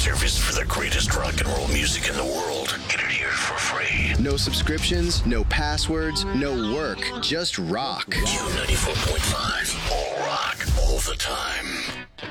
service for the greatest rock and roll music in the world. Get it here for free. No subscriptions, no passwords, no work, just rock. Q94.5. All rock, all the time.